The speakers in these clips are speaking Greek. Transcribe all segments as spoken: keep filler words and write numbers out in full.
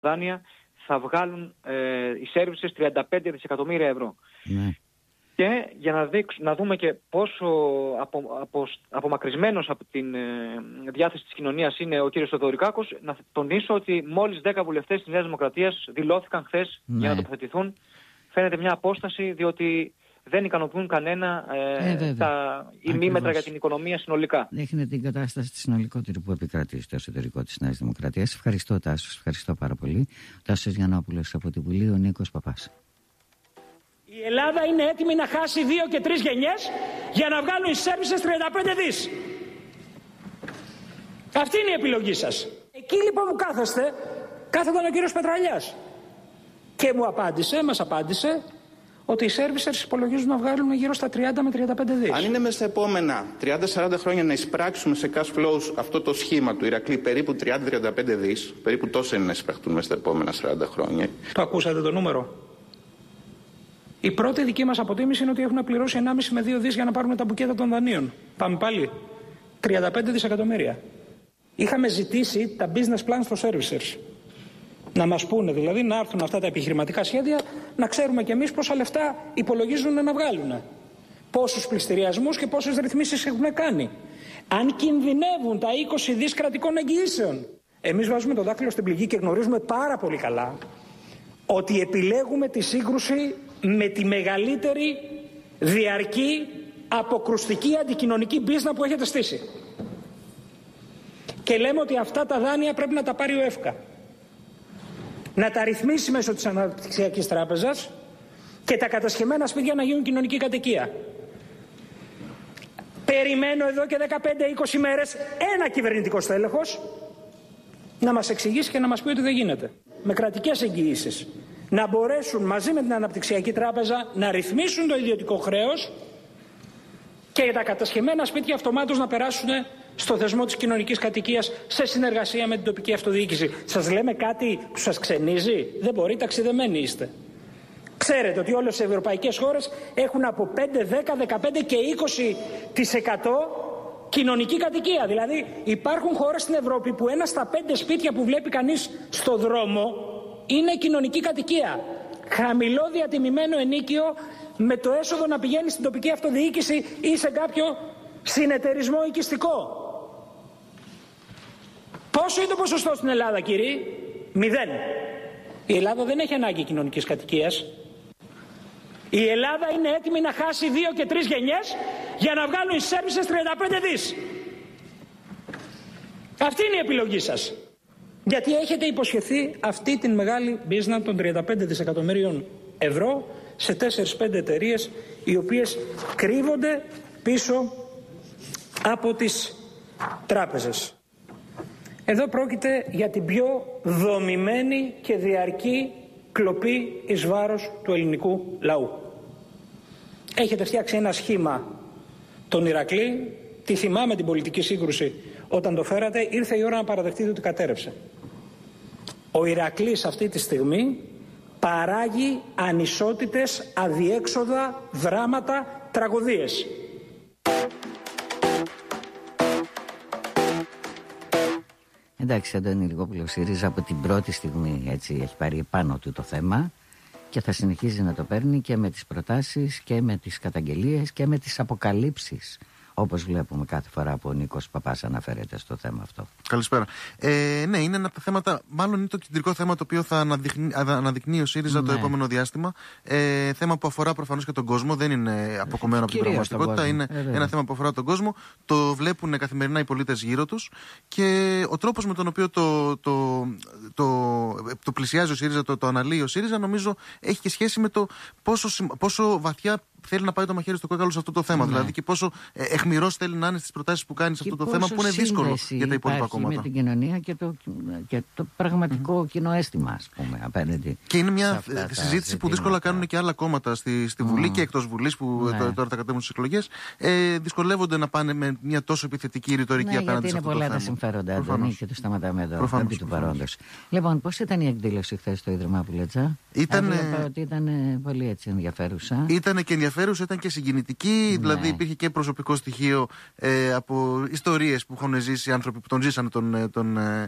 δάνεια θα βγάλουν ε, οι services τριάντα πέντε δισεκατομμύρια ευρώ. Ναι. Και για να, δείξ, να δούμε και πόσο απο, απο, απομακρυσμένος από την ε, διάθεση της κοινωνίας είναι ο κύριος Θεοδωρικάκος, να τονίσω ότι μόλις δέκα βουλευτές της Νέας Δημοκρατίας δηλώθηκαν χθες ναι. για να τοποθετηθούν. Φαίνεται μια απόσταση, διότι δεν ικανοποιούν κανένα ε, ε, τα ημίμετρα για την οικονομία συνολικά. Δείχνει την κατάσταση τη συνολικότερη που επικρατεί στο εσωτερικό της Νέας Δημοκρατίας. Ευχαριστώ, Τάσο, ευχαριστώ πάρα πολύ. Ο Τάσος Γιαννόπουλος από την Βουλή, ο Νίκος Παπάς. Η Ελλάδα είναι έτοιμη να χάσει δύο και τρεις γενιές για να βγάλουν οι services τριάντα πέντε δις. Αυτή είναι η επιλογή σας. Εκεί λοιπόν που κάθεστε, κάθονταν ο κύριος Πετραλιάς. Και μου απάντησε, μας απάντησε, ότι οι servicers υπολογίζουν να βγάλουν γύρω στα τριάντα με τριάντα πέντε δις. Αν είναι μέσα στα επόμενα τριάντα με σαράντα χρόνια να εισπράξουμε σε cash flows αυτό το σχήμα του Ηρακλή περίπου τριάντα με τριάντα πέντε δις, περίπου τόσο είναι να εισπραχτούν μέσα στα επόμενα σαράντα χρόνια. Το ακούσατε το νούμερο? Η πρώτη δική μας αποτίμηση είναι ότι έχουν πληρώσει ενάμιση με δύο δις για να πάρουν τα μπουκέτα των δανείων. Πάμε πάλι. τριάντα πέντε δισεκατομμύρια. Είχαμε ζητήσει τα business plans των servicers. Να μας πούνε δηλαδή, να έρθουν αυτά τα επιχειρηματικά σχέδια, να ξέρουμε κι εμείς πόσα λεφτά υπολογίζουν να βγάλουν. Πόσους πληστηριασμούς και πόσες ρυθμίσεις έχουν κάνει. Αν κινδυνεύουν τα είκοσι δις κρατικών εγγυήσεων. Εμείς βάζουμε το δάκτυλο στην πληγή και γνωρίζουμε πάρα πολύ καλά ότι επιλέγουμε τη σύγκρουση με τη μεγαλύτερη διαρκή αποκρουστική αντικοινωνική μπίζνα που έχετε στήσει. Και λέμε ότι αυτά τα δάνεια πρέπει να τα πάρει ο ΕΦΚΑ. Να τα ρυθμίσει μέσω της Αναπτυξιακής Τράπεζας και τα κατασχεμένα σπίτια να γίνουν κοινωνική κατοικία. Περιμένω εδώ και δεκαπέντε είκοσι μέρες ένα κυβερνητικό στέλεχος να μας εξηγήσει και να μας πει ότι δεν γίνεται. Με κρατικές εγγυήσεις να μπορέσουν μαζί με την Αναπτυξιακή Τράπεζα να ρυθμίσουν το ιδιωτικό χρέος και τα κατασχεμένα σπίτια αυτομάτως να περάσουν στο θεσμό της κοινωνικής κατοικίας σε συνεργασία με την τοπική αυτοδιοίκηση. Σας λέμε κάτι που σας ξενίζει? Δεν μπορεί, ταξιδεμένοι είστε. Ξέρετε ότι όλες οι ευρωπαϊκές χώρες έχουν από πέντε, δέκα, δεκαπέντε και είκοσι τοις εκατό κοινωνική κατοικία. Δηλαδή υπάρχουν χώρες στην Ευρώπη που ένα στα πέντε σπίτια που βλέπει κανείς στο δρόμο είναι κοινωνική κατοικία. Χαμηλό διατιμημένο ενίκιο με το έσοδο να πηγαίνει στην τοπική αυτοδιοίκηση ή σε κάποιο συνεταιρισμό οικιστικό. Πόσο είναι το ποσοστό στην Ελλάδα, κύριοι? Μηδέν. Η Ελλάδα δεν έχει ανάγκη κοινωνικής κατοικίας. Η Ελλάδα είναι έτοιμη να χάσει δύο και τρεις γενιές για να βγάλουν οι services τριάντα πέντε δις. Αυτή είναι η επιλογή σας. Γιατί έχετε υποσχεθεί αυτή την μεγάλη μπίζνα των τριάντα πέντε δισεκατομμυρίων ευρώ σε τέσσερις πέντε εταιρείες οι οποίες κρύβονται πίσω από τις τράπεζες. Εδώ πρόκειται για την πιο δομημένη και διαρκή κλοπή εις βάρος του ελληνικού λαού. Έχετε φτιάξει ένα σχήμα τον Ηρακλή, τη θυμάμαι την πολιτική σύγκρουση όταν το φέρατε, ήρθε η ώρα να παραδεχτείτε ότι κατέρευσε. Ο Ηρακλής αυτή τη στιγμή παράγει ανισότητες, αδιέξοδα, δράματα, τραγωδίες. Εντάξει, Αντώνη Λιγόπουλο, ΣΥΡΙΖΑ από την πρώτη στιγμή έτσι έχει πάρει επάνω του το θέμα και θα συνεχίζει να το παίρνει και με τις προτάσεις και με τις καταγγελίες και με τις αποκαλύψεις, όπως βλέπουμε κάθε φορά που ο Νίκος Παπάς αναφέρεται στο θέμα αυτό. Καλησπέρα. Ε, ναι, είναι ένα από τα θέματα, μάλλον είναι το κεντρικό θέμα το οποίο θα αναδεικνύει, αναδεικνύει ο ΣΥΡΙΖΑ ναι. το επόμενο διάστημα. Ε, θέμα που αφορά προφανώς και τον κόσμο, δεν είναι αποκομμένο από την πραγματικότητα. Είναι ε, ένα θέμα που αφορά τον κόσμο. Το βλέπουν καθημερινά οι πολίτες γύρω τους και ο τρόπος με τον οποίο το, το, το, το πλησιάζει ο ΣΥΡΙΖΑ, το, το αναλύει ο ΣΥΡΙΖΑ, νομίζω έχει και σχέση με το πόσο, πόσο βαθιά θέλει να πάει το μαχαίρι στο κόκαλο σε αυτό το θέμα. Ναι. Δηλαδή και πόσο ε, αιχμηρός θέλει να είναι στις προτάσεις που κάνει σε αυτό το θέμα, που είναι δύσκολο για τα υπόλοιπα κόμματα. Με την κοινωνία και το, και το πραγματικό mm-hmm. κοινό αίσθημα, ας πούμε, απέναντι. Και είναι μια συζήτηση που δύσκολα κάνουν και άλλα κόμματα στη, στη Βουλή mm. και εκτός Βουλής, που ναι. τώρα θα κατέβουν στις εκλογές. Ε, δυσκολεύονται να πάνε με μια τόσο επιθετική ρητορική ναι, απέναντι σε αυτό το θέμα. Είναι πολλά τα συμφέροντα, Αντώνη, και το σταματάμε εδώ, επί του παρόντος. Λοιπόν, πώς ήταν η εκδήλωση χθες στο Ίδρυμα Πουλετζά? Ήταν, έβλεπα ότι ήταν πολύ έτσι ενδιαφέρουσα. Ήταν και ενδιαφέρουσα, ήταν και συγκινητική. Ναι. Δηλαδή υπήρχε και προσωπικό στοιχείο ε, από ιστορίες που έχουν ζήσει οι άνθρωποι που τον ζήσαν τον, τον ε,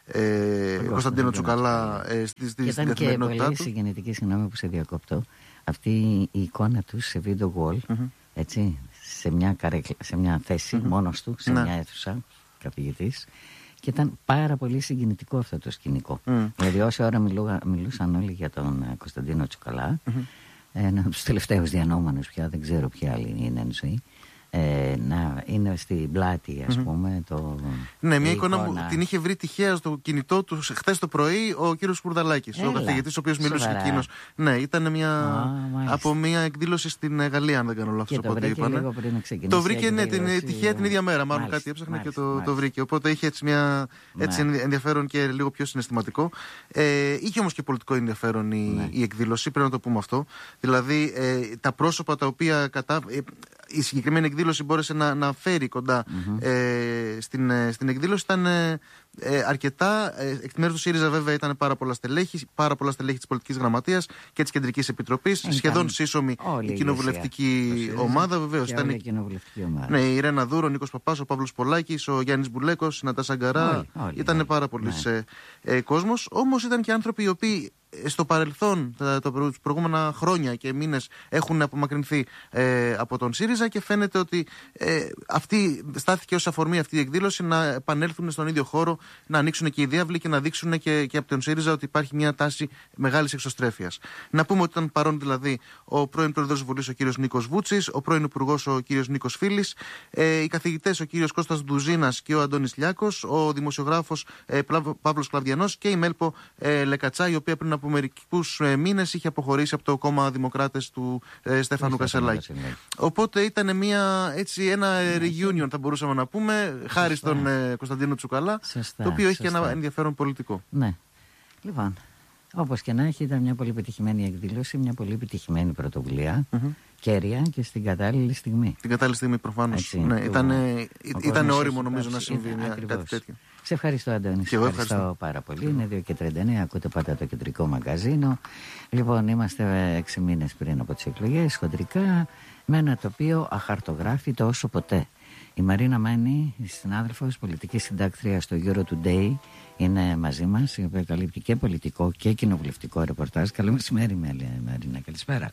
ε, Κωνσταντίνο Τσουκαλά ε, στη, στη, στην καθημερινότητά του. Ήταν και πολύ συγκινητική, συγγνώμη που σε διακόπτω, αυτή η εικόνα του σε video wall, mm-hmm. έτσι, σε μια, καρέκλα, σε μια θέση mm-hmm. μόνος του, σε ναι. μια αίθουσα, καθηγητής. Και ήταν πάρα πολύ συγκινητικό αυτό το σκηνικό. Mm. Δηλαδή, όση ώρα μιλούα, μιλούσαν όλοι για τον Κωνσταντίνο Τσουκαλά, mm-hmm. ένα από τους τελευταίους διανόμενους πια, δεν ξέρω ποια άλλη είναι εν ζωή, ε, να είναι στην πλάτη, ας mm-hmm. πούμε. Το, ναι, μια εικόνα που την είχε βρει τυχαία στο κινητό του χθες το πρωί ο κύριος Σπουρδαλάκης, ο καθηγητής, ο οποίος μιλούσε και εκείνος. Ναι, ήταν μια, oh, από μια εκδήλωση στην Γαλλία, αν δεν κάνω λάθος. Και το βρήκε λίγο πριν να ξεκινήσει. Το βρήκε ναι, την, τυχαία την ίδια μέρα, μάλλον μάλιστα, κάτι έψαχνε μάλιστα, και το, το βρήκε. Οπότε είχε έτσι, μια, έτσι ναι. ενδιαφέρον και λίγο πιο συναισθηματικό. Ε, είχε όμως και πολιτικό ενδιαφέρον η, ναι. η εκδήλωση, πρέπει να το πούμε αυτό. Δηλαδή ε, τα πρόσωπα τα οποία κατά. Ε, η συγκεκριμένη εκδήλωση μπόρεσε να, να φέρει κοντά mm-hmm. ε, στην, ε, στην εκδήλωση ήταν ε, ε, αρκετά. Ε, εκ μέρους του ΣΥΡΙΖΑ βέβαια ήταν πάρα πολλά στελέχη, πάρα πολλά στελέχη της Πολιτικής Γραμματείας και της Κεντρικής Επιτροπής. Ήταν σχεδόν σύσσωμη η κοινοβουλευτική ομάδα. Βεβαίως ήταν η κοινοβουλευτική ομάδα. Ναι, η Ιρένα Δούρο, ο Νίκος Παπάς, ο Παύλος Πολάκης, ο Γιάννης Μπουλέκος, η Νατάσα Γκαρά. Ήταν πάρα πολλοί ναι. ε, κόσμος. Όμως ήταν και άνθρωποι οι οποίοι στο παρελθόν, τα, τα προηγούμενα χρόνια και μήνες έχουν απομακρυνθεί ε, από τον ΣΥΡΙΖΑ και φαίνεται ότι ε, αυτή, στάθηκε ως αφορμή αυτή η εκδήλωση να επανέλθουν στον ίδιο χώρο, να ανοίξουν και οι διάβλοι και να δείξουν και, και από τον ΣΥΡΙΖΑ ότι υπάρχει μια τάση μεγάλης εξωστρέφειας. Να πούμε ότι ήταν παρόν δηλαδή ο πρώην Πρόεδρος της Βουλής ο κύριος Νίκος Βούτσης, ο πρώην Υπουργός ο κύριος Νίκος Φίλης, ε, οι καθηγητές ο κύριος Κώστας Ντουζίνας και ο Αντώνης Λιάκος, ο δημοσιογράφος ε, Παύλος Κλαβδιανός και η Μέλπο ε, Λεκατσά, η οποία πριν από μερικούς μήνες είχε αποχωρήσει από το κόμμα Δημοκράτες του ε, Στέφανου Κασελάκη. Οπότε ήταν μια, έτσι, ένα reunion, θα μπορούσαμε να πούμε, χάρη στον ε, Κωνσταντίνο Τσουκαλά, σωστά, το οποίο έχει και ένα ενδιαφέρον πολιτικό. Ναι. Λοιπόν, όπως και να έχει, ήταν μια πολύ πετυχημένη εκδήλωση, μια πολύ πετυχημένη πρωτοβουλία. Mm-hmm. Κέρια και στην κατάλληλη στιγμή. Την κατάλληλη στιγμή προφανώς. Ναι, ήταν, ήταν όριμο νομίζω να συμβεί μια, κάτι τέτοιο. Σε ευχαριστώ, Αντώνη. Σε ευχαριστώ, ευχαριστώ πάρα πολύ. Είναι δύο και τριάντα εννέα, ακούτε πάντα το Κεντρικό Μαγκαζίνο. Λοιπόν, είμαστε έξι μήνες πριν από τις εκλογές, χοντρικά, με ένα τοπίο αχαρτογράφητο όσο ποτέ. Η Μαρίνα Μένη, η συνάδελφος, πολιτική συντάκτρια στο Euro Today, είναι μαζί μας, η οποία καλύπτει και πολιτικό και κοινοβουλευτικό ρεπορτάζ. Καλό μεσημέρι, Μαρίνα, καλησπέρα.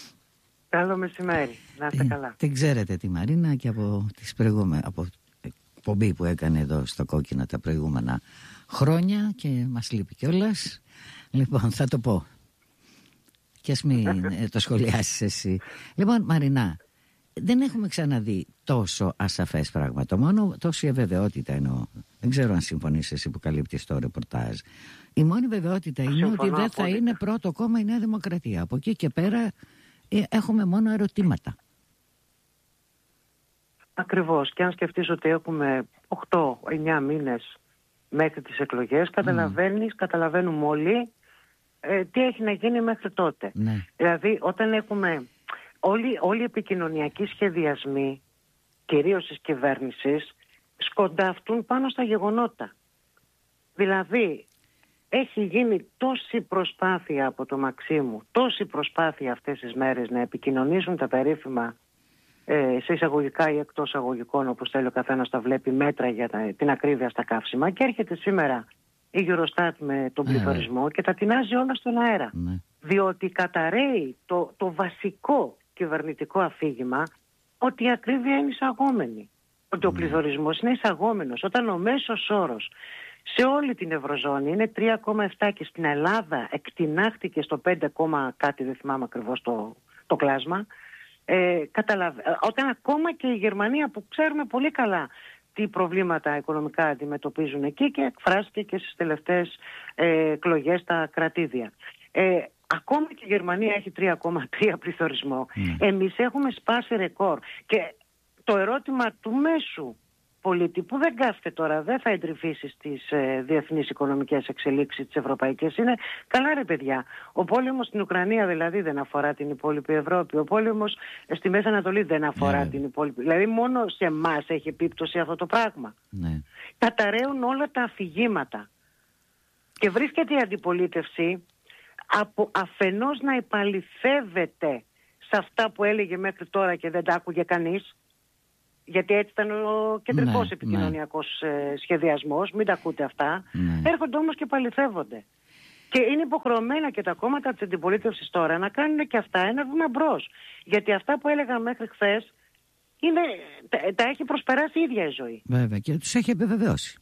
Καλό μεσημέρι, να είστε καλά. Δεν ξέρετε τη Μαρίνα και από τις προηγούμενες, από εκπομπή που έκανε εδώ στο Κόκκινα τα προηγούμενα χρόνια και μας λείπει κιόλας. Λοιπόν, θα το πω και ας μην το σχολιάσεις εσύ. Λοιπόν, Μαρινά, δεν έχουμε ξαναδεί τόσο ασαφές πράγμα. Το μόνο, τόση αβεβαιότητα εννοώ. Δεν ξέρω αν συμφωνείς εσύ που καλύπτεις το ρεπορτάζ. Η μόνη βεβαιότητα είναι Συμφωνώ ότι δεν θα πολύ. είναι πρώτο κόμμα η Νέα Δημοκρατία. Από εκεί και πέρα έχουμε μόνο ερωτήματα. Ακριβώς. Και αν σκεφτείς ότι έχουμε οκτώ εννέα μήνες μέχρι τις εκλογές, καταλαβαίνεις, mm. καταλαβαίνουμε όλοι ε, τι έχει να γίνει μέχρι τότε. Ναι. Δηλαδή, όταν έχουμε όλοι, όλοι οι επικοινωνιακοί σχεδιασμοί, κυρίως της κυβέρνησης, σκοντάφτουν πάνω στα γεγονότα. Δηλαδή, έχει γίνει τόση προσπάθεια από το Μαξίμου, τόση προσπάθεια αυτές τις μέρες να επικοινωνήσουν τα περίφημα ε, σε εισαγωγικά ή εκτός αγωγικών, όπως θέλει ο καθένας τα βλέπει, μέτρα για τα, την ακρίβεια στα καύσιμα, και έρχεται σήμερα η Eurostat με τον πληθωρισμό και τα τεινάζει όλα στον αέρα. Ναι. Διότι καταρρέει το, το βασικό κυβερνητικό αφήγημα ότι η ακρίβεια είναι εισαγόμενη. Ότι ο πληθωρισμός είναι εισαγόμενος. Όταν ο μέσος όρος σε όλη την Ευρωζώνη είναι τρία κόμμα επτά και στην Ελλάδα εκτινάχτηκε στο πέντε, κάτι, δεν θυμάμαι ακριβώς το, το κλάσμα. Ε, καταλαβα... Όταν ακόμα και η Γερμανία, που ξέρουμε πολύ καλά τι προβλήματα οικονομικά αντιμετωπίζουν εκεί, και εκφράστηκε και στις τελευταίες ε, εκλογές στα κρατήδια. Ε, ακόμα και η Γερμανία έχει τρία κόμμα τρία πληθωρισμό. Mm. Εμείς έχουμε σπάσει ρεκόρ. Και το ερώτημα του μέσου πολίτη, που δεν κάθεται τώρα, δεν θα εντρυφήσει στις ε, διεθνείς οικονομικές εξελίξεις της ευρωπαϊκής, είναι καλά ρε παιδιά. Ο πόλεμος στην Ουκρανία δηλαδή δεν αφορά την υπόλοιπη Ευρώπη. Ο πόλεμος στη Μέση Ανατολή δεν αφορά yeah. την υπόλοιπη. Δηλαδή μόνο σε εμάς έχει επίπτωση αυτό το πράγμα. Ναι. Καταραίουν όλα τα αφηγήματα. Και βρίσκεται η αντιπολίτευση από αφενός να επαληθεύεται σε αυτά που έλεγε μέχρι τώρα και δεν τα άκουγε κανείς, γιατί έτσι ήταν ο κεντρικός ναι, επικοινωνιακός ναι. σχεδιασμός, μην τα ακούτε αυτά, ναι. έρχονται όμως και επαληθεύονται. Και είναι υποχρεωμένα και τα κόμματα της αντιπολίτευσης τώρα να κάνουν και αυτά ένα βήμα μπρος. Γιατί αυτά που έλεγαν μέχρι χθες είναι, τα, τα έχει προσπεράσει η ίδια η ζωή. Βέβαια, και τους έχει επιβεβαιώσει.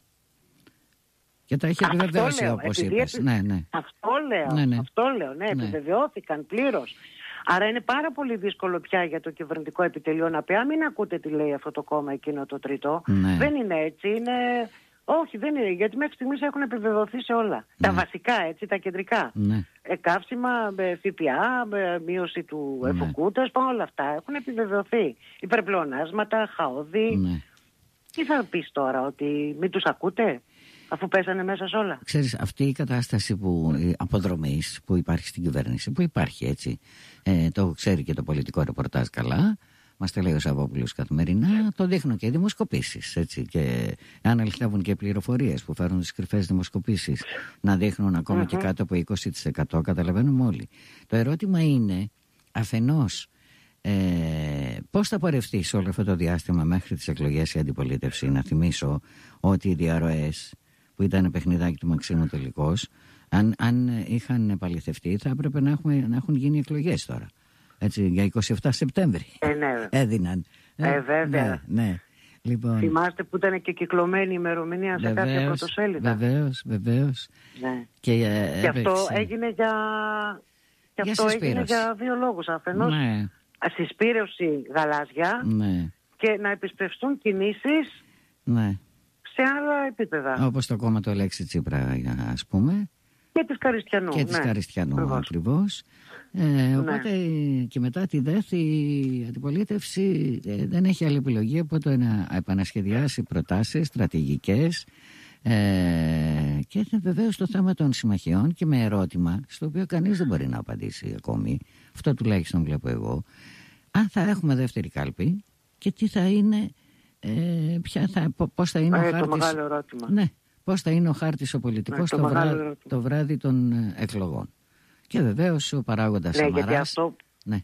Και τα έχει επιβεβαιώσει, όπως είπες. Επι... Ναι, ναι. Αυτό λέω, ναι, ναι. αυτό λέω, ναι, ναι, επιβεβαιώθηκαν πλήρως. Άρα είναι πάρα πολύ δύσκολο πια για το κυβερνητικό επιτελείο να πει, α, μην ακούτε τι λέει αυτό το κόμμα εκείνο το τρίτο. Ναι. Δεν είναι έτσι, είναι... Όχι, δεν είναι, γιατί μέχρι στιγμής έχουν επιβεβαιωθεί σε όλα. Ναι. Τα βασικά, έτσι, τα κεντρικά. Ναι. Ε, καύσιμα, ΦΠΑ, μείωση του ναι. εφοκού, όλα αυτά έχουν επιβεβαιωθεί. Υπερπλεονάσματα, χαόδη. Ναι. Τι θα πεις τώρα, ότι μην τους ακούτε, αφού πέσανε μέσα σε όλα? Ξέρεις, αυτή η κατάσταση που, αποδρομής που υπάρχει στην κυβέρνηση, που υπάρχει έτσι, ε, το ξέρει και το πολιτικό ρεπορτάζ καλά, μας το λέει ο Σαββόπουλος καθημερινά, το δείχνουν και οι δημοσκοπήσεις, έτσι, και αν αληθεύουν και οι πληροφορίες που φέρουν τις κρυφές δημοσκοπήσεις να δείχνουν ακόμα uh-huh. και κάτω από είκοσι τοις εκατό, καταλαβαίνουμε όλοι. Το ερώτημα είναι αφενός ε, πώς θα πορευτεί σε όλο αυτό το διάστημα μέχρι τις εκλογές η αντιπολίτευση. Να θυμίσω ότι οι διαρροές που ήταν παιχνιδάκι του Μαξίνου τελικώς, αν, αν είχαν επαληθευτεί θα έπρεπε να, έχουμε, να έχουν γίνει εκλογές τώρα. Έτσι, για εικοστή εβδόμη Σεπτέμβρη ε, ναι. έδιναν. Ε, βέβαια. Ναι, ναι. Λοιπόν, θυμάστε που ήταν και κυκλωμένη η ημερομηνία σε βεβαίως, κάποια πρωτοσέλιδα. Βεβαίως, βεβαίως. Ναι. Και, ε, και αυτό έγινε για, και για αυτό έγινε για δύο λόγους. Αφενός ναι. συσπήρωση γαλάζια ναι. και να επισπευστούν κινήσεις ναι. σε άλλα επίπεδα. Όπως το κόμμα του Αλέξη Τσίπρα, ας πούμε. Και της Καριστιανού. Και της ναι. Καριστιανού ακριβώς. Ε, οπότε ναι. και μετά τη ΔΕΘ η αντιπολίτευση ε, δεν έχει άλλη επιλογή από το να επανασχεδιάσει προτάσεις στρατηγικές ε, και βεβαίως το θέμα των συμμαχιών και με ερώτημα στο οποίο κανείς δεν μπορεί να απαντήσει ακόμη, αυτό τουλάχιστον βλέπω εγώ, αν θα έχουμε δεύτερη κάλπη και τι θα είναι, ε, ποια θα, πώς θα είναι ε, ο χάρτης. Το μεγάλο ερώτημα. Ναι, πώς θα είναι ο χάρτης ο πολιτικός ναι, το, το, βράδυ, το βράδυ των εκλογών. Και βεβαίως ο παράγοντας ναι, Σαμαράς. Γιατί αυτό... Ναι.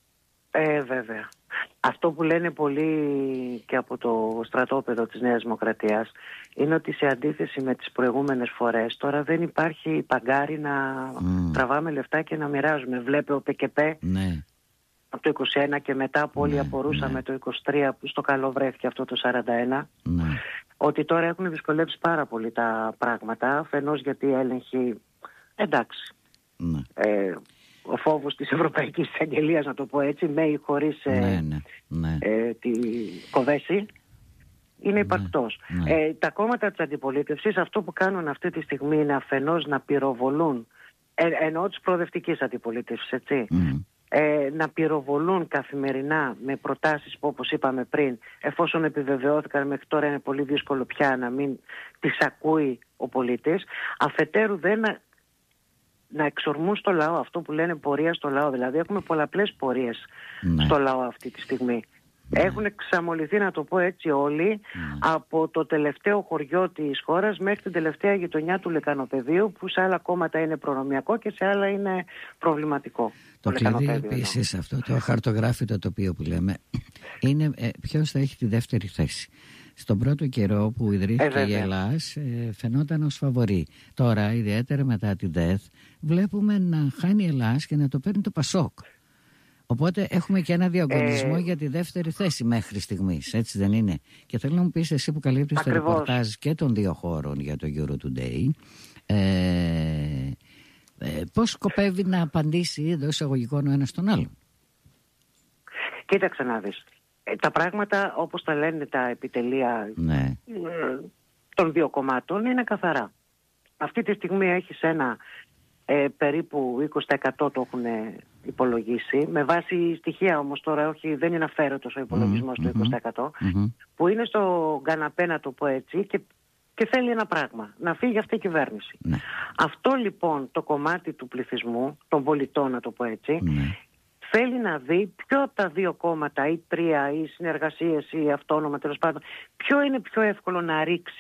Ε, βέβαια. Αυτό που λένε πολλοί και από το στρατόπεδο της Νέας Δημοκρατίας είναι ότι σε αντίθεση με τις προηγούμενες φορές τώρα δεν υπάρχει παγκάρι να mm. τραβάμε λεφτά και να μοιράζουμε. Βλέπε ο ΠΚΠ ναι. από το είκοσι ένα και μετά που όλοι ναι, απορούσαμε ναι. το είκοσι τρία που στο καλό βρέθηκε αυτό το σαράντα ένα. Ναι. Ότι τώρα έχουν δυσκολέψει πάρα πολύ τα πράγματα. Αφενός γιατί η έλεγχη, εντάξει, ναι. ε, ο φόβος της Ευρωπαϊκής Εισαγγελίας, να το πω έτσι, με ή χωρίς ε, ναι, ναι, ναι. Ε, τη κοβέση, είναι υπαρκτός. Ναι, ναι. Ε, τα κόμματα της αντιπολίτευσης αυτό που κάνουν αυτή τη στιγμή είναι αφενός να πυροβολούν, ε, εννοώ της προοδευτικής αντιπολίτευσης, έτσι, mm. ε, να πυροβολούν καθημερινά με προτάσεις που όπως είπαμε πριν, εφόσον επιβεβαιώθηκαν μέχρι τώρα είναι πολύ δύσκολο πια να μην τις ακούει ο πολίτης, αφετέρου δεν να εξορμούν στο λαό αυτό που λένε πορεία στο λαό. Δηλαδή έχουμε πολλαπλές πορείες ναι. στο λαό αυτή τη στιγμή. Ναι. Έχουν εξαμολυθεί, να το πω έτσι όλοι, ναι. από το τελευταίο χωριό της χώρας μέχρι την τελευταία γειτονιά του Λεκανοπεδίου, που σε άλλα κόμματα είναι προνομιακό και σε άλλα είναι προβληματικό. Το, το κλειδί επίσης αυτό το χαρτογράφητο τοπίο που λέμε είναι ε, ποιος θα έχει τη δεύτερη θέση. Στον πρώτο καιρό που ιδρύθηκε ε, η Ελλάς ε, φαινόταν ως φαβορί. Τώρα, ιδιαίτερα μετά την ΔΕΘ, βλέπουμε να χάνει η Ελλάς και να το παίρνει το Πασόκ. Οπότε έχουμε και ένα διαγωνισμό ε... για τη δεύτερη θέση μέχρι στιγμής, έτσι δεν είναι? Και θέλω να μου πεις εσύ που καλύπτεις το ρεπορτάζ και των δύο χώρων για το Euro Today, ε, ε, πώς σκοπεύει να απαντήσει εντός εισαγωγικών ο ένας στον άλλον? Κοίταξε να δεις. Τα πράγματα όπως τα λένε τα επιτελεία ναι. των δύο κομμάτων είναι καθαρά. Αυτή τη στιγμή έχεις ένα ε, περίπου είκοσι τοις εκατό το έχουν υπολογίσει, με βάση στοιχεία όμως τώρα, όχι, δεν είναι αυθαίρετος ο υπολογισμός mm-hmm. του είκοσι τοις εκατό, mm-hmm. που είναι στο καναπέ, να το πω έτσι, και, και θέλει ένα πράγμα, να φύγει αυτή η κυβέρνηση. Mm-hmm. Αυτό λοιπόν το κομμάτι του πληθυσμού, των πολιτών να το πω έτσι, mm-hmm. θέλει να δει ποιο από τα δύο κόμματα ή τρία ή συνεργασίες ή αυτόνομα τέλος πάντων, ποιο είναι πιο εύκολο να ρίξει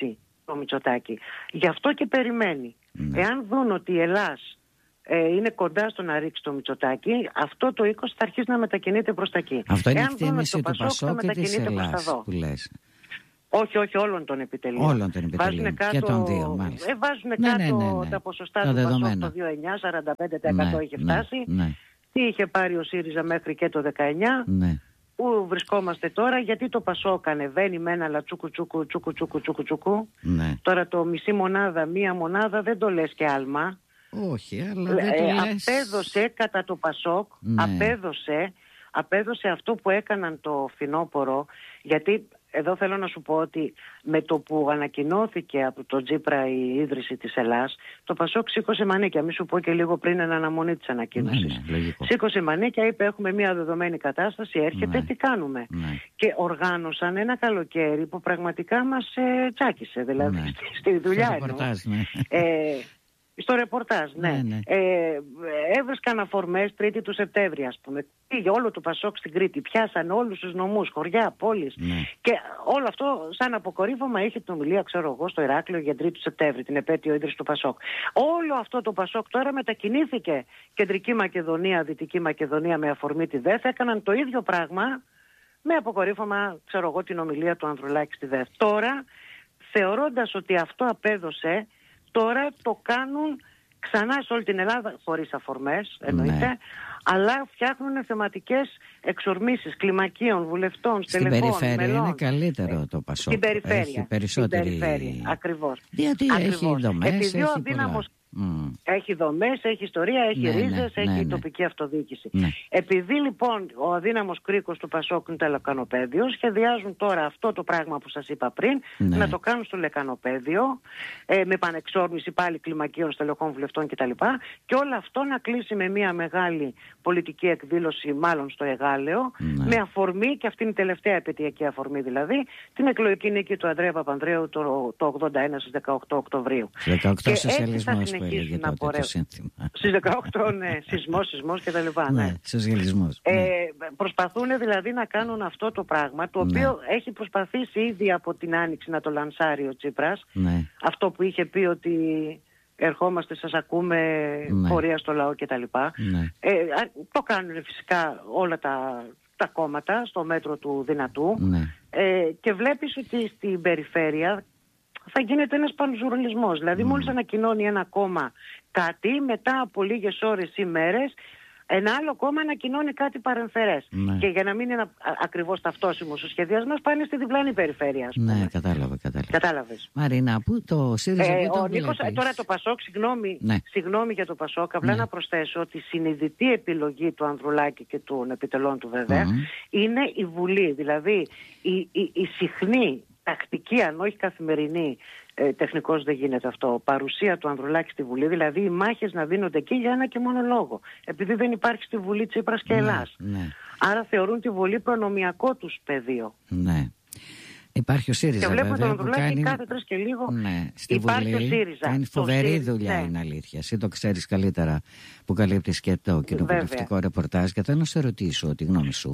το Μητσοτάκη. Γι' αυτό και περιμένει. Ναι. Εάν δουν ότι η Ελλάς ε, είναι κοντά στο να ρίξει το Μητσοτάκη, αυτό το είκοσι θα αρχίσει να μετακινείται προς τα εκεί. Αυτό είναι η εκτίμηση του Πασόκ ή της Ελλάς που λες? Όχι, όχι, όλων των επιτελείων. Όλων των επιτελείων. Κάτω, και των δύο, μάλιστα. Ε, βάζουν ναι, κάτω ναι, ναι, ναι. τα ποσοστά τα του δεδομένα. Πασόκ το δύο χιλιάδες εννιά, σαράντα πέντε τοις εκατό ναι, είχε φτάσει. Ναι, ναι. Τι είχε πάρει ο ΣΥΡΙΖΑ μέχρι και το δεκαεννιά. Ναι. Πού βρισκόμαστε τώρα, γιατί το Πασόκ ανεβαίνει με ένα αλλά τσούκου τσούκου τσούκου τσούκου τσούκου τσούκου. Ναι. Τώρα το μισή μονάδα, μία μονάδα δεν το λες και άλμα. Όχι, αλλά δεν το ε, λες. Απέδωσε κατά το Πασόκ, ναι. απέδωσε, απέδωσε αυτό που έκαναν το φθινόπωρο, γιατί εδώ θέλω να σου πω ότι με το που ανακοινώθηκε από τον Τσίπρα η ίδρυση της Ελλάς, το Πασόκ σήκωσε μανίκια. Μη σου πω και λίγο πριν εν αναμονή της ανακοίνωσης. Ναι, ναι, σήκωσε μανίκια, είπε έχουμε μια δεδομένη κατάσταση, έρχεται, ναι. τι κάνουμε. Ναι. Και οργάνωσαν ένα καλοκαίρι που πραγματικά μας ε, τσάκισε, δηλαδή ναι. στη, στη δουλειά. Ναι. Ε, Στο ρεπορτάζ, ναι. ναι, ναι. Ε, έβρισκαν αφορμές τρίτη του Σεπτέμβρη, ας πούμε. Πήγε όλο το Πασόκ στην Κρήτη. Πιάσαν όλους τους νομούς, χωριά, πόλεις. Ναι. Και όλο αυτό, σαν αποκορύφωμα, είχε την ομιλία, ξέρω εγώ, στο Ηράκλειο για τρίτη του Σεπτέμβρη, την επέτειο ίδρυση του Πασόκ. Όλο αυτό το Πασόκ τώρα μετακινήθηκε. Κεντρική Μακεδονία, Δυτική Μακεδονία, με αφορμή τη ΔΕΘ, έκαναν το ίδιο πράγμα με αποκορύφωμα, ξέρω εγώ, την ομιλία του Ανδρουλάκη στη ΔΕΘ. Τώρα, θεωρώντας ότι αυτό απέδωσε, τώρα το κάνουν ξανά σε όλη την Ελλάδα, χωρίς αφορμές εννοείται, ναι. αλλά φτιάχνουν θεματικές εξορμήσεις κλιμακίων, βουλευτών, στελεχών, μελών. Στην περιφέρεια είναι καλύτερο το Πασόκ. Στην περιφέρεια. Έχει περισσότερη... Στην περιφέρεια, ακριβώς. Διότι ακριβώς. έχει δομές, Επειδή έχει ο δύναμος... Mm. Έχει δομές, έχει ιστορία, έχει ναι, ρίζες, ναι, έχει ναι, ναι. τοπική αυτοδιοίκηση. Ναι. Επειδή λοιπόν ο αδύναμος κρίκος του Πασόκ είναι το λεκανοπαίδιο, σχεδιάζουν τώρα αυτό το πράγμα που σας είπα πριν, ναι. να το κάνουν στο λεκανοπαίδιο, ε, με πανεξόρμηση πάλι κλιμακίων, στελεχών, βουλευτών κτλ. Και όλο αυτό να κλείσει με μια μεγάλη πολιτική εκδήλωση, μάλλον στο Εγάλεο, ναι. με αφορμή, και αυτή είναι η τελευταία επαιτειακή αφορμή δηλαδή, την εκλογική νίκη του Ανδρέα Παπανδρέου το, το ογδόντα ένα στις δεκαοκτώ Οκτωβρίου. δεκαοκτώ σοσιαλισμός που έλεγε τότε το σύνθημα. Στις δεκαοκτώ, ναι, σεισμός, σεισμός και τα λοιπά. Ναι, ναι σοσιαλισμός. Ε, ναι. Προσπαθούν δηλαδή να κάνουν αυτό το πράγμα, το οποίο ναι. έχει προσπαθήσει ήδη από την Άνοιξη να το λανσάρει ο Τσίπρας. Ναι. Αυτό που είχε πει ότι ερχόμαστε, σας ακούμε, ναι. πορεία στο λαό και τα λοιπά. Ναι. Ε, το κάνουν φυσικά όλα τα, τα κόμματα στο μέτρο του δυνατού. Ναι. Ε, και βλέπεις ότι στην περιφέρεια θα γίνεται ένας πανζουρλισμός. Δηλαδή, mm. μόλις ανακοινώνει ένα κόμμα κάτι, μετά από λίγες ώρες ή μέρες, ένα άλλο κόμμα ανακοινώνει κάτι παρεμφερές. Ναι. Και για να μην είναι ακριβώς ταυτόσιμος ο σχεδιασμός, πάνε στη διπλανή περιφέρεια. Ας πούμε. Ναι, κατάλαβα, κατάλαβα. Κατάλαβες. Μαρίνα, πού το ΣΥΡΙΖΑ ε, που το ο Νίκος, τώρα το Πασόκ, συγγνώμη, ναι. συγγνώμη για το Πασόκ, απλά ναι. να προσθέσω ότι η συνειδητή επιλογή του Ανδρουλάκη και των επιτελών του βέβαια mm. είναι η Βουλή. Δηλαδή η, η, η συχνή τακτική, αν όχι καθημερινή, ε, τεχνικώς δεν γίνεται αυτό, παρουσία του Ανδρουλάκη στη Βουλή, δηλαδή οι μάχες να δίνονται εκεί για ένα και μόνο λόγο. Επειδή δεν υπάρχει στη Βουλή Τσίπρας και Ελλάς. Ναι, ναι. Άρα θεωρούν τη Βουλή προνομιακό τους πεδίο. Ναι. Υπάρχει ο ΣΥΡΙΖΑ, και βλέπουμε βέβαια, τον Ανδρουλάκη κάνει... κάθε τρεις και λίγο. Ναι, στη υπάρχει Βουλή ο ΣΥΡΙΖΑ. κάνει φοβερή ΣΥΡΙΖΑ, δουλειά, ναι. είναι αλήθεια. Εσύ το ξέρεις καλύτερα που καλύπτεις και το κοινοβουλευτικό ρεπορτάζ, και θέλω να σε ρωτήσω τη γνώμη σου.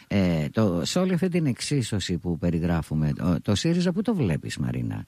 Ε, το, σε όλη αυτή την εξίσωση που περιγράφουμε, το, το ΣΥΡΙΖΑ πού το βλέπεις, Μαρίνα?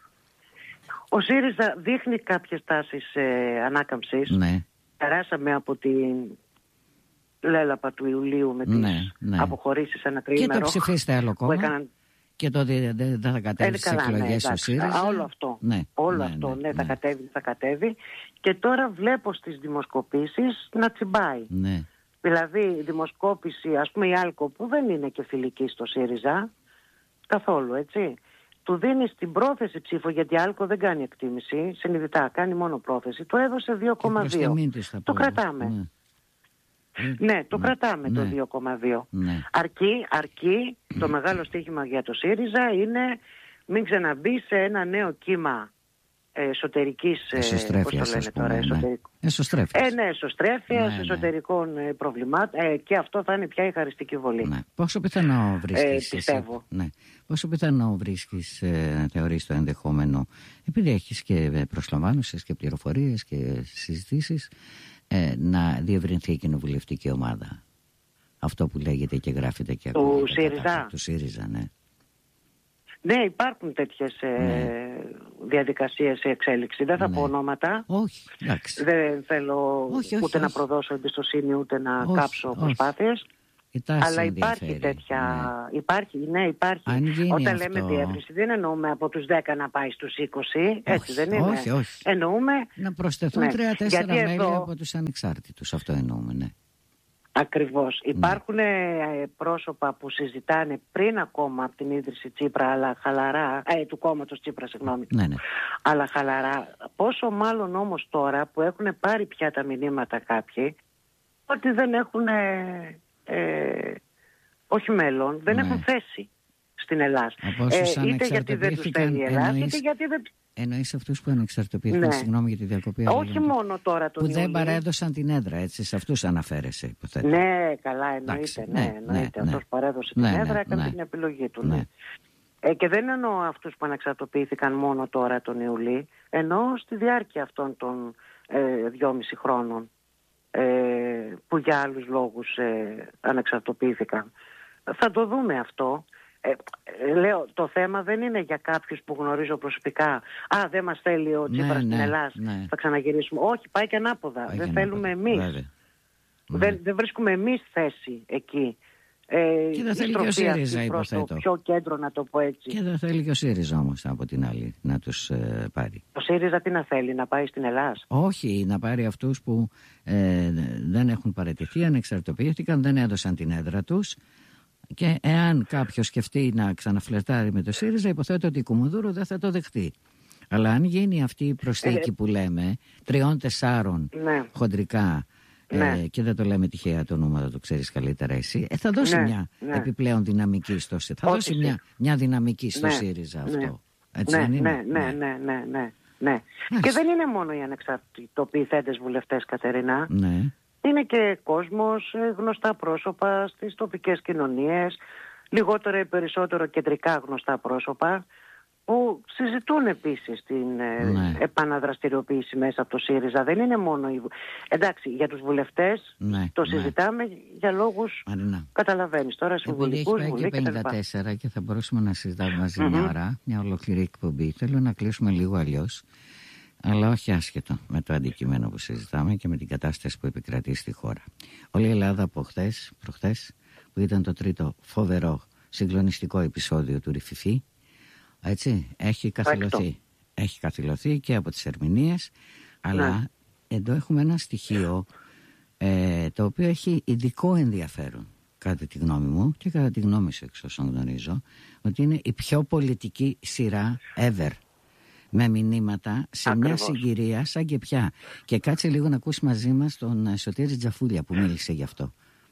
Ο ΣΥΡΙΖΑ δείχνει κάποιες τάσεις ε, ανάκαμψης. Ναι. Περάσαμε από την λέλαπα του Ιουλίου με τις ναι, ναι. αποχωρήσεις ένα τριήμερο. Και το ψηφίστε άλλο κόμμα. Έκαναν... Και τότε δεν θα κατέβει στις εκλογές ναι, ο ΣΥΡΙΖΑ. Α, όλο αυτό. Ναι, όλο ναι, αυτό, ναι, ναι, ναι, θα ναι. κατέβει, θα κατέβει. Και τώρα βλέπω στις δημοσκοπήσεις να τσιμπάει. Ναι. Δηλαδή η δημοσκόπηση, ας πούμε η Άλκο, που δεν είναι και φιλική στο ΣΥΡΙΖΑ, καθόλου, έτσι. Του δίνει την πρόθεση ψήφο, γιατί η Άλκο δεν κάνει εκτίμηση, συνειδητά, κάνει μόνο πρόθεση. Του έδωσε δύο κόμμα δύο. Το κρατάμε. Ναι. Ναι, το ναι, κρατάμε ναι, το δύο κόμμα δύο. Ναι. Αρκεί, αρκεί, το μεγάλο στοίχημα για το ΣΥΡΙΖΑ είναι μην ξαναμπεί σε ένα νέο κύμα εσωτερικής, εσωστρέφειας, πώς το λένε τώρα, ναι. Εσωστρέφειας. Ε, ναι, εσωστρέφειας, ναι, εσωτερικών ναι. προβλημάτων ε, και αυτό θα είναι πια η χαριστική βολή. Ναι. Πόσο πιθανό βρίσκεις, ε, πιστεύω. Εσύ, ναι. Πόσο πιθανό βρίσκεις ε, να θεωρείς το ενδεχόμενο, επειδή έχεις και προσλαμβάνωσες και πληροφορίες και συζητήσεις, ε, να διευρυνθεί η κοινοβουλευτική ομάδα? Αυτό που λέγεται και γράφεται και του ΣΥΡΙΖΑ. Του ΣΥΡΙΖΑ, ναι. Ναι, υπάρχουν τέτοιες ε, ναι. διαδικασίες σε εξέλιξη. Δεν θα ναι. πω ονόματα. Όχι, εντάξει. Δεν θέλω όχι, ούτε όχι, να όχι. προδώσω εμπιστοσύνη, ούτε να όχι, κάψω όχι. προσπάθειες. Αλλά υπάρχει ενδιαφέρει. τέτοια. Ναι. Υπάρχει, ναι, υπάρχει. Όταν αυτό... λέμε διεύρυνση, δεν εννοούμε από τους δέκα να πάει στους είκοσι. Έτσι όχι, δεν είναι. Όχι, όχι. Εννοούμε. Να προσθεθούν ναι. τρία-τέσσερα μέλη εδώ... από τους ανεξάρτητους. Αυτό εννοούμε, ναι. Ακριβώς. Ναι. Υπάρχουν ε, πρόσωπα που συζητάνε πριν ακόμα από την ίδρυση Τσίπρα, αλλά χαλαρά, ε, του κόμματος Τσίπρα, συγγνώμη. Ναι, ναι. Αλλά χαλαρά. Πόσο μάλλον όμως τώρα που έχουν πάρει πια τα μηνύματα κάποιοι, ότι δεν έχουν, ε, ε, όχι μέλλον, δεν ναι. έχουν θέση στην Ελλάδα. Ε, είτε γιατί δεν τους θέλει η Ελλάδα, εννοείς... είτε γιατί δεν... Εννοείς αυτούς που ανεξαρτοποιήθηκαν, ναι. συγγνώμη για τη διακοπή. Όχι μόνο τώρα τον που Ιούλιο. δεν παρέδωσαν την έδρα, έτσι, σε αυτούς αναφέρεσαι, υποθέτω. Ναι, καλά, εννοείται. Ναι, ναι, εννοείται. Ναι, αυτός ναι. παρέδωσε ναι, την έδρα, ναι, έκανε ναι. την επιλογή του. Ναι. Ναι. Ε, και δεν εννοώ αυτούς που ανεξαρτοποιήθηκαν μόνο τώρα τον Ιουλί, εννοώ στη διάρκεια αυτών των ε, δυόμιση χρόνων ε, που για άλλους λόγους ε, ανεξαρτοποιήθηκαν. Θα το δούμε αυτό. Ε, λέω, το θέμα δεν είναι για κάποιους που γνωρίζω προσωπικά. Α, δεν μας θέλει ο Τσίπρας ναι, στην ναι, Ελλάδα. Ναι. Θα ξαναγυρίσουμε. Όχι, πάει και ανάποδα. Πάει δεν και θέλουμε ανάποδα. Εμείς. Δεν, ναι. δεν βρίσκουμε εμείς θέση εκεί. Ε, και δεν θέλει και ο ΣΥΡΙΖΑ, υποθέτω. Το πιο κέντρο, να το πω έτσι. Και δεν θέλει και ο ΣΥΡΙΖΑ όμως από την άλλη να τους ε, πάρει. Ο ΣΥΡΙΖΑ τι να θέλει, να πάει στην Ελλάδα? Όχι, να πάρει αυτούς που ε, δεν έχουν παραιτηθεί, ανεξαρτοποιήθηκαν, δεν έδωσαν την έδρα τους. Και εάν κάποιος σκεφτεί να ξαναφλερτάρει με το ΣΥΡΙΖΑ, υποθέτω ότι η Κουμουνδούρου δεν θα το δεχτεί. Αλλά αν γίνει αυτή η προσθήκη ε, που λέμε, τριών-τεσσάρων ναι. χοντρικά, ναι. Ε, και δεν το λέμε τυχαία το νούμερο, το ξέρεις καλύτερα εσύ, ε, θα δώσει ναι. μια ναι. επιπλέον δυναμική στο ΣΥΡΙΖΑ. Θα δώσει μια, μια δυναμική στο ναι. ΣΥΡΙΖΑ αυτό. Ναι. Έτσι ναι, δεν είναι? Ναι, ναι, ναι, ναι, ναι, ναι. Και δεν είναι μόνο οι ανεξαρτητοποιηθέντες βουλευτές, Κατερίνα. Ναι. Είναι και κόσμος, γνωστά πρόσωπα στις τοπικές κοινωνίες, λιγότερο ή περισσότερο κεντρικά γνωστά πρόσωπα, που συζητούν επίσης την ναι. επαναδραστηριοποίηση μέσα από το ΣΥΡΙΖΑ. Δεν είναι μόνο οι... Εντάξει, για τους βουλευτές ναι, το συζητάμε ναι. για λόγους, Αρινά. καταλαβαίνεις τώρα, συμβουλικούς, Επειδή έχει πάει και πενήντα τέσσερα και, και θα μπορούσαμε να συζητάμε μαζί mm-hmm. μια ώρα, μια ολοκληρή εκπομπή. Θέλω να κλείσουμε λίγο αλλιώς. Αλλά όχι άσχετο με το αντικείμενο που συζητάμε και με την κατάσταση που επικρατεί στη χώρα. Όλη η Ελλάδα από χθες, προχθές, που ήταν το τρίτο φοβερό συγκλονιστικό επεισόδιο του Ρηφιφή, έτσι, έχει καθυλωθεί. Έχει καθυλωθεί και από τις ερμηνείες, αλλά ναι. εδώ έχουμε ένα στοιχείο ε, το οποίο έχει ειδικό ενδιαφέρον, κατά τη γνώμη μου και κατά τη γνώμη σου, εξ όσων γνωρίζω, ότι είναι η πιο πολιτική σειρά ever. Με μηνύματα σε Ακριβώς. μια συγκυρία σαν και πια. Και κάτσε λίγο να ακούσει μαζί μας τον Σωτήρη Τζαφούλια που μίλησε γι' αυτό.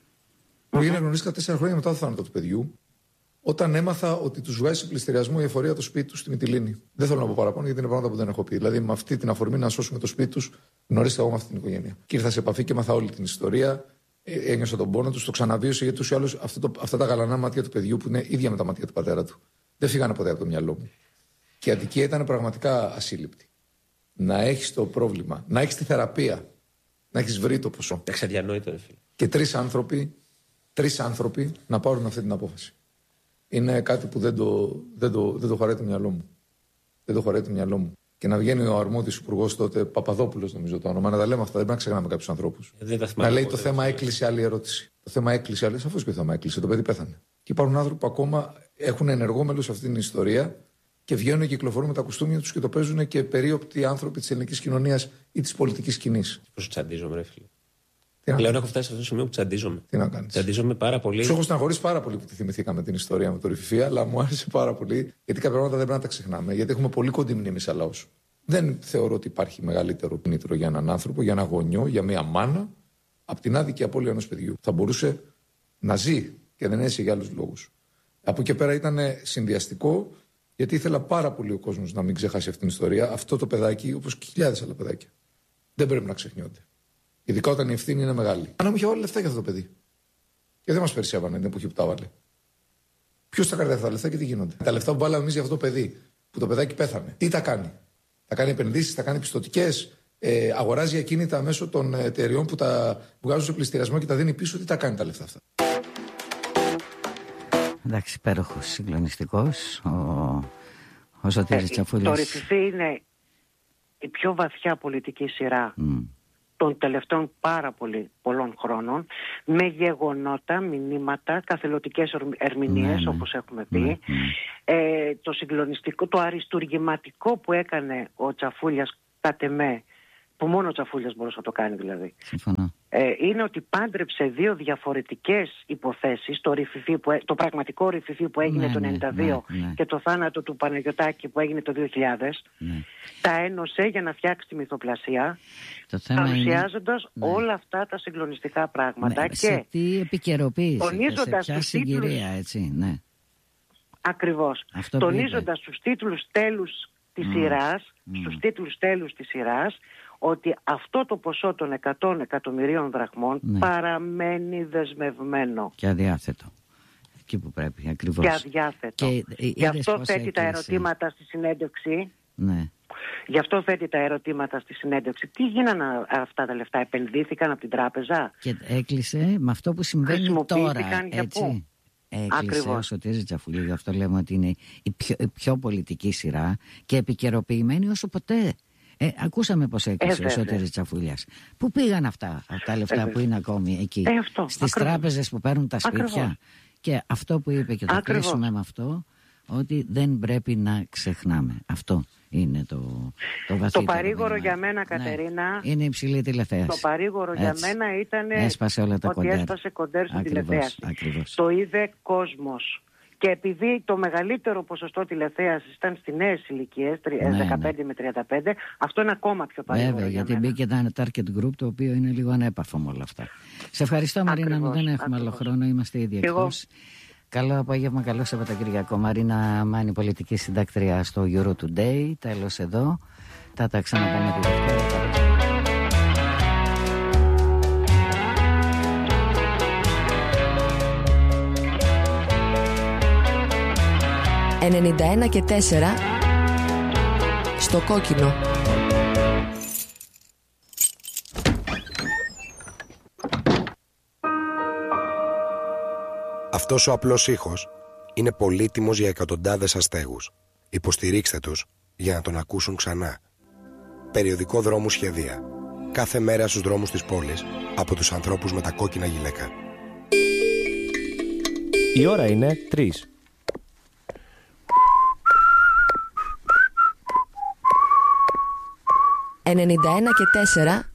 Μου έγινε γνωρίστηκα τέσσερα χρόνια μετά το θάνατο του παιδιού, όταν έμαθα ότι του βγάζει σε πληστηριασμό η εφορία του σπίτι του στη Μυτιλήνη. Δεν θέλω να πω παραπάνω γιατί είναι πράγματα που δεν έχω πει. Δηλαδή, με αυτή την αφορμή να σώσουμε το σπίτι του, γνωρίστηκα εγώ με αυτή την οικογένεια. Και ήρθα σε επαφή και μάθα όλη την ιστορία. Ένιωσα τον πόνο του, το ξαναβίωσα γιατί του ή άλλου αυτά τα γαλανά μάτια του παιδιού που είναι ίδια με τα μάτια του πατέρα του. Δεν φύγανε ποτέ από το μυαλό μου. Και η αδικία ήταν πραγματικά ασύλληπτη. Να έχεις το πρόβλημα, να έχεις τη θεραπεία, να έχεις βρει το ποσό. Εξαδιανόητο, ρε φίλε. Και τρεις άνθρωποι, τρεις άνθρωποι να πάρουν αυτή την απόφαση. Είναι κάτι που δεν το, δεν το, δεν το χωράει το μυαλό μου. Δεν το χωράει το μυαλό μου. Και να βγαίνει ο αρμόδιος υπουργός τότε, Παπαδόπουλος νομίζω το όνομα, να τα λέμε αυτά, δεν πρέπει να ξεχνάμε κάποιους ανθρώπους. Ε, να λέει το θέμα έκλεισε, άλλη ερώτηση. Το θέμα έκλεισε, άλλη. Σαφώς και το θέμα έκλεισε. Το παιδί πέθανε. Και υπάρχουν άνθρωποι που ακόμα έχουν ενεργό μέλος σε αυτή την ιστορία. Και βγαίνουν και κυκλοφορούν με τα κουστούμια τους και το παίζουν και περίοπτοι άνθρωποι της ελληνικής κοινωνίας ή της πολιτικής σκηνής. Πώς τσαντίζομαι, ρε φίλε. Πλέον έχω φτάσει σε αυτό το σημείο που τσαντίζομαι. Τι να κάνεις. Τσαντίζομαι πάρα πολύ. Σου έχω στεναχωρήσει πάρα πολύ που τη θυμηθήκαμε την ιστορία με το Ρηφιφή, αλλά μου άρεσε πάρα πολύ γιατί κάποια πράγματα δεν πρέπει να τα ξεχνάμε. Γιατί έχουμε πολύ κοντή μνήμη σαν λαός. Δεν θεωρώ ότι υπάρχει μεγαλύτερο κίνητρο για έναν άνθρωπο, για ένα γονιό, για μια μάνα, από την άδικη απώλεια ενός παιδιού. Θα μπορούσε να ζει και δεν έζησε για άλλους λόγους. Από εκεί πέρα ήταν συνδυαστικό. Γιατί ήθελα πάρα πολύ ο κόσμος να μην ξεχάσει αυτήν την ιστορία. Αυτό το παιδάκι, όπως και χιλιάδες άλλα παιδάκια, δεν πρέπει να ξεχνιόνται. Ειδικά όταν η ευθύνη είναι μεγάλη. Αν μου είχε βάλει λεφτά για αυτό το παιδί. Και δεν μας περισσεύανε την εποχή που τα βάλε. Ποιος τα κάνει αυτά τα λεφτά και τι γίνονται. Τα λεφτά που βάλαμε εμείς για αυτό το παιδί, που το παιδάκι πέθανε, τι τα κάνει. Θα κάνει επενδύσεις, θα κάνει πιστωτικές, ε, αγοράζει ακίνητα μέσω των εταιριών που τα βγάζουν σε πληστηριασμό και τα δίνει πίσω. Τι τα κάνει τα λεφτά αυτά. εντάξει, υπέροχος, συγκλονιστικός ο, ο Σωτήρης ε, Τσαφούλης. Το Ρηφιφί είναι η πιο βαθιά πολιτική σειρά mm. των τελευταίων πάρα πολύ πολλών χρόνων, με γεγονότα, μηνύματα, καθελωτικές ερμηνείες, ναι, όπως έχουμε πει. Ναι, ναι. Ε, το συγκλονιστικό, το αριστουργηματικό που έκανε ο Τσαφούλιας, κατ' εμέ, που μόνο ο Τσαφούλιας μπορούσε να το κάνει δηλαδή. Συμφωνώ. Ε, είναι ότι πάντρεψε δύο διαφορετικές υποθέσεις, το, Ρηφιφί που, το πραγματικό Ρηφιφί που έγινε ναι, το χίλια εννιακόσια ενενήντα δύο ναι, ναι. και το θάνατο του Παναγιωτάκη που έγινε το δύο χιλιάδες, ναι. τα ένωσε για να φτιάξει τη μυθοπλασία, παρουσιάζοντας είναι... όλα αυτά τα συγκλονιστικά πράγματα. Ναι, και σε τι επικαιροποίηση, τονίζοντας σε ποια συγκυρία, τίτλους, έτσι, ναι. Ακριβώς. Αυτό τονίζοντας τους τίτλους τέλους της mm. σειράς, mm. στους τίτλους τέλους της σειράς, ότι αυτό το ποσό των εκατό εκατομμυρίων δραχμών ναι. παραμένει δεσμευμένο. Και αδιάθετο. Εκεί που πρέπει, ακριβώς. Και αδιάθετο. Και, Γι' αυτό θέτει έκλεισε. τα ερωτήματα στη συνέντευξη. Ναι. Γι' αυτό θέτει τα ερωτήματα στη συνέντευξη. Τι γίνανε αυτά τα λεφτά, επενδύθηκαν από την τράπεζα? Και έκλεισε με αυτό που συμβαίνει τώρα. Για έτσι. Πού? Έκλεισε ο Σωτήρης Τσαφούλης, γι' αυτό λέμε ότι είναι η πιο, η πιο πολιτική σειρά και επικαιροποιημένη όσο ποτέ. Ε, ακούσαμε πως έκλεισε ε, ο Σωτήρης Τσαφούλιας. Πού πήγαν αυτά, αυτά τα λεφτά ε, που είναι ακόμη εκεί? Ε, αυτό, στις ακριβώς. τράπεζες που παίρνουν τα σπίτια. Ακριβώς. Και αυτό που είπε, και θα κλείσουμε με αυτό, ότι δεν πρέπει να ξεχνάμε. Αυτό είναι το, το βαθύτερο. Το παρήγορο μήνυμα. για μένα, Κατερίνα, ναι, είναι υψηλή τηλεθέαση. Το παρήγορο Έτσι. για μένα ήταν έσπασε όλα τα ότι κοντέρ. έσπασε κοντέρ στην ακριβώς, τηλεθέαση. Ακριβώς. Το είδε κόσμος. Και επειδή το μεγαλύτερο ποσοστό τηλεθέασης ήταν στις νέες ηλικίες, ναι, δεκαπέντε ναι. με τριάντα πέντε, αυτό είναι ακόμα πιο παρήγορο. Βέβαια, για γιατί μένα. μπήκε ένα target group το οποίο είναι λίγο ανέπαφο με όλα αυτά. Σε ευχαριστώ, Μαρίνα μου, δεν έχουμε άλλο χρόνο, είμαστε ήδη εκτός. Καλό απόγευμα, καλό Σαββατοκυριακό. Μαρίνα Μάνη, πολιτική συντάκτρια στο Euro Today. Τέλος εδώ. Θα τα ξαναπάμε τη Δευτέρα. ενενήντα ένα και τέσσερα στο κόκκινο. Αυτός ο απλός ήχος είναι πολύτιμος για εκατοντάδες αστέγους. Υποστηρίξτε τους για να τον ακούσουν ξανά. Περιοδικό Δρόμου Σχεδία. Κάθε μέρα στους δρόμους της πόλης από τους ανθρώπους με τα κόκκινα γυλαίκα. Η ώρα είναι τρεις. ενενήντα ένα και τέσσερα